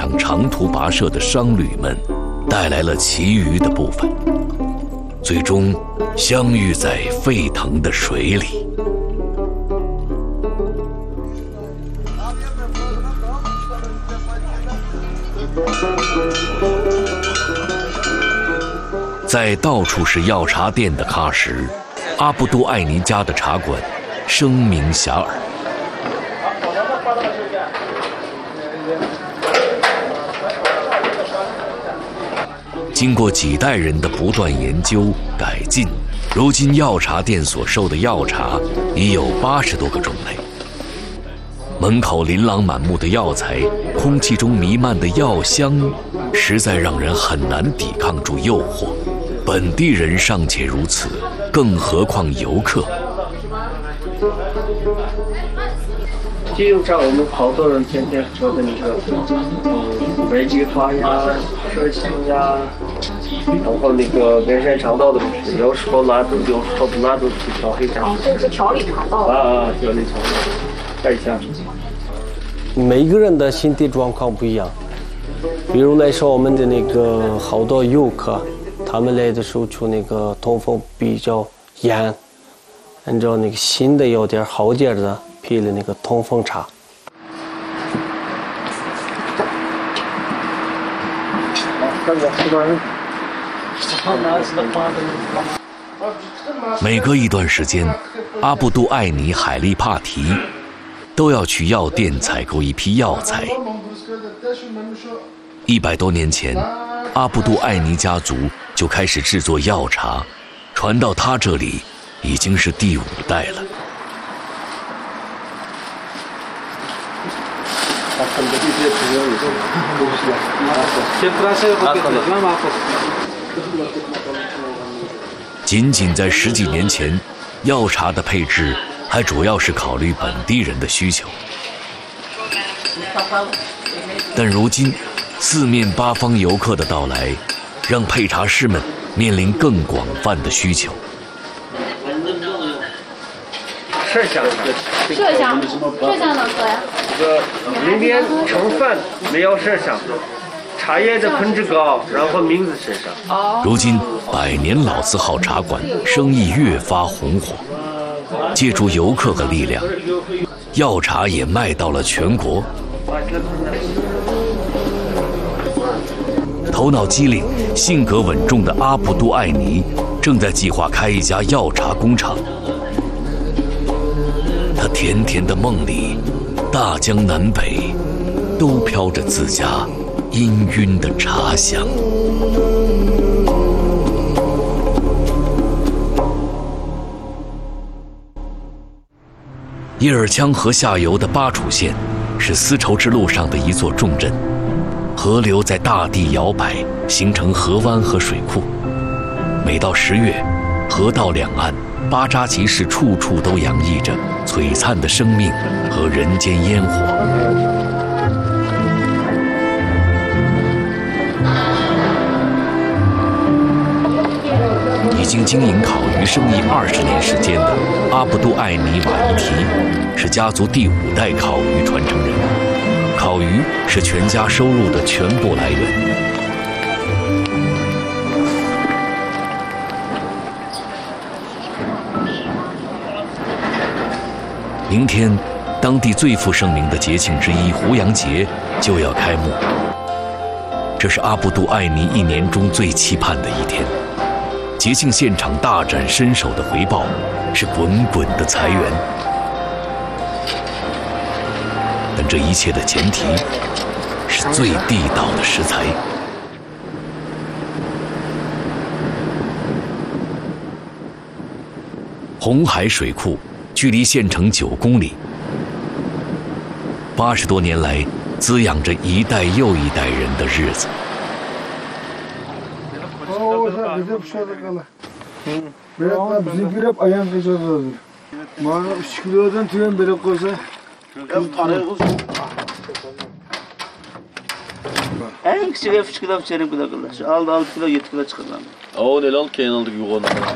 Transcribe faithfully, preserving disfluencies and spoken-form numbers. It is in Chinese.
场长途跋涉的商旅们带来了其余的部分，最终相遇在沸腾的水里。在到处是药茶店的喀什，阿布都艾尼家的茶馆声名遐迩。经过几代人的不断研究改进，如今药茶店所售的药茶已有八十多个种类。门口琳琅满目的药材，空气中弥漫的药香，实在让人很难抵抗住诱惑。本地人尚且如此，更何况游客。 街上我们好多人天天说的那个，嗯，玫瑰花呀、麝香呀，然后那个人参肠道的不是，有时候拿着，有时候不拿着去调黑茶。这个是调理肠道。啊，调理肠道，看一下。 每个人的身体状况不一样，比如来说，我们的那个好多游客，他们来的时候就那个痛风比较严，按照那个新的有点好点的。配了那个痛风茶。 每隔一段时间，阿布都艾尼海利帕提都要去药店采购一批药材。一百多年前，阿布都艾尼家族就开始制作药茶，传到他这里已经是第五代了。仅仅在十几年前，药茶的配置还主要是考虑本地人的需求。但如今，四面八方游客的到来，让配茶师们面临更广泛的需求。 麝香， 麝香，麝香能喝呀？ 这个里面成分没有麝香，茶叶的品质高，然后名字麝香。 哦。 如今百年老字号茶馆生意越发红火，借助游客和力量，药茶也卖到了全国。头脑机灵、性格稳重的阿布都艾尼正在计划开一家药茶工厂。他甜甜的梦里，大江南北都飘着自家氤氲的茶香。叶尔羌河下游的巴楚县是丝绸之路上的一座重镇，河流在大地摇摆，形成河湾和水库。每到十月，河道两岸巴扎奇市处处都洋溢着璀璨的生命和人间烟火。已经经营烤鱼生意二十年时间的阿布都艾尼瓦伊提是家族第五代烤鱼传承人，烤鱼是全家收入的全部来源。明天，当地最负盛名的节庆之一胡杨节就要开幕。这是阿布都艾尼一年中最期盼的一天。节庆现场大展身手的回报是滚滚的财源，但这一切的前提是最地道的食材。红海水库距离县城九公里，八十多年来滋养着一代又一代人的日子。 En küçük küçük senin bu da kılaş. Aldı altı kilo yedi kilo çıkarlar. O ne lan kenar aldık yukarıdan.